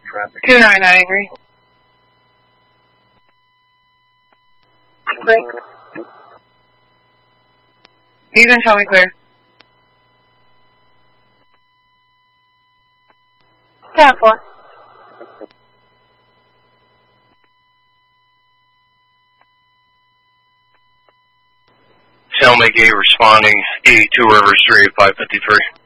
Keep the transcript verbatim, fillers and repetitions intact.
traffic. two nine nine, agree. Great. You can tell me clear. ten four. Cellmate eight responding, eighty-two River Street, five fifty-three.